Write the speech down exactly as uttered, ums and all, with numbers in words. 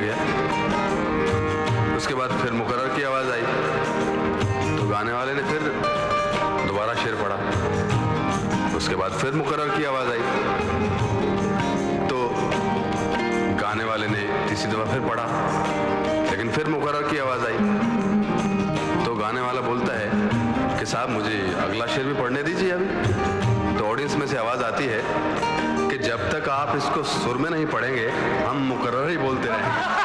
गया। उसके बाद फिर मुकर्रर की आवाज़ आई तो गाने वाले ने फिर दोबारा शेर पढ़ा। उसके बाद फिर मुकर्रर की आवाज़ आई तो गाने वाले ने तीसरी दफ़ा फिर पढ़ा, लेकिन फिर मुकर्रर की आवाज़ आई तो गाने वाला बोलता है कि साहब मुझे अगला शेर भी पढ़ने दीजिए अभी। तो ऑडियंस में से आवाज़ आती है कि जब तक आप इसको सुर में नहीं पढ़ेंगे हम मुकर्रर ही बोलते रहें।